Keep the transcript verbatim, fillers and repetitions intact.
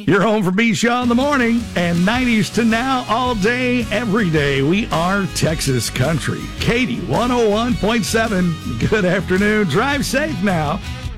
You're home for B. Shaw in the morning and nineties to now all day, every day. We are Texas Country. Katie, one oh one point seven. Good afternoon. Drive safe now.